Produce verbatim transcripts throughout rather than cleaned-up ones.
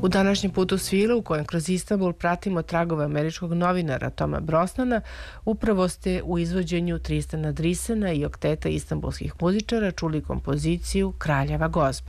U današnjem putu svila u kojem kroz Istanbul pratimo tragove američkog novinara Toma Brosnana, upravo ste u izvođenju Tristana Drisena i okteta istanbulskih muzičara čuli kompoziciju Kraljeva gozba.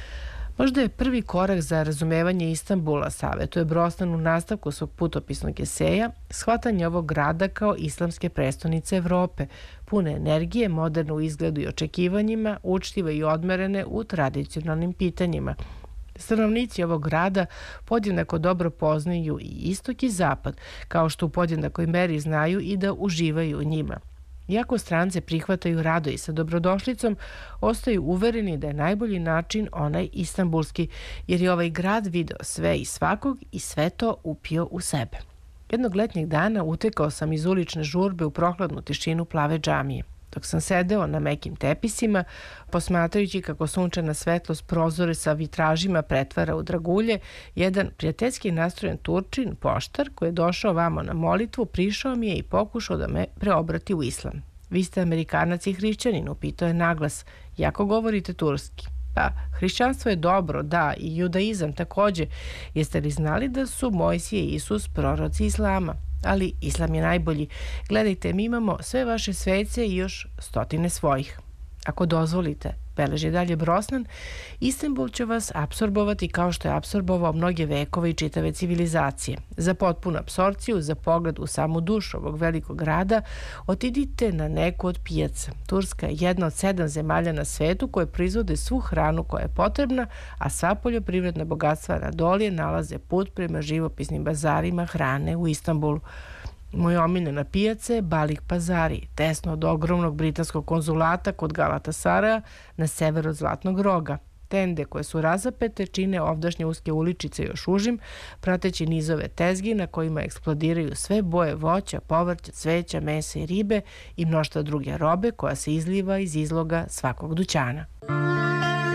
Možda je prvi korak za razumevanje Istanbula, savetuje Brosnan u nastavku svog putopisnog eseja, shvatanje ovog grada kao islamske prestonice Evrope, pune energije, moderne u izgledu i očekivanjima, učtive i odmerene u tradicionalnim pitanjima. Stanovnici ovog grada podjednako dobro poznaju i istok i zapad, kao što u podjednakoj meri znaju i da uživaju u njima. Iako strance prihvataju rado i sa dobrodošlicom, ostaju uvereni da je najbolji način onaj istanbulski, jer je ovaj grad video sve i svakog i sve to upio u sebe. Jednog letnjeg dana utekao sam iz ulične žurbe u prohladnu tišinu plave džamije. Dok sam sedeo na mekim tepisima, posmatrajući kako sunčana svetlost prozore sa vitražima pretvara u dragulje, jedan prijateljski nastrojen Turčin, poštar, koji je došao vamo na molitvu, prišao mi je i pokušao da me preobrati u islam. Vi ste Amerikanac i hrišćanin, upitao je naglas. Jako govorite turski. Pa, hrišćanstvo je dobro, da, i judaizam takođe. Jeste li znali da su Mojsije i Isus proroci islama? Ali islam je najbolji. Gledajte, mi imamo sve vaše svece i još stotine svojih. Ako dozvolite, beleži dalje Brosnan, Istanbul će vas apsorbovati kao što je apsorbovao mnoge vekove i čitave civilizacije. Za potpunu apsorpciju, za pogled u samu dušu ovog velikog grada, otidite na neku od pijaca. Turska je jedna od sedam zemalja na svetu koje proizvode svu hranu koja je potrebna, a sva poljoprivredna bogatstva Anadolije nalaze put prema živopisnim bazarima hrane u Istanbulu. Moj omiljena pijaca je Balik Pazari, tesno od ogromnog britanskog konzulata kod Galatasaraja na severu od Zlatnog roga. Tende koje su razapete čine ovdašnje uske uličice još užim, prateći nizove tezgi na kojima eksplodiraju sve boje voća, povrća, cveća, mesa i ribe i mnoštva druge robe koja se izliva iz izloga svakog dućana.